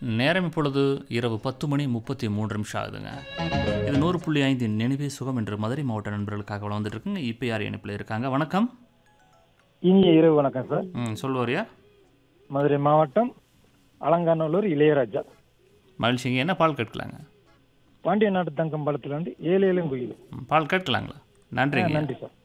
நேரம் இப்பொழுது இரவு 10:33 ஆகுதுங்க. இது 100.5 நினைவே சுகம் என்று மதுரை மாவட்ட நண்பர்களுக்காக வந்துட்டு இருக்குங்க. இப்போ யார் இணைப்பில் இருக்காங்க? வணக்கம். இனிய இரவு வணக்கம் சார். சொல்லுவாரியா? மதுரை மாவட்டம் அலங்காநல்லூர் இளையராஜா. மகிழ்ச்சிங்க. என்ன பால் கேட்கலாங்க? பாண்டிய நாட்டு தங்கம் படத்துல வந்து ஏழேலும் குயில். பால் கேட்கலாங்களா? நன்றிங்க. நன்றி சார்.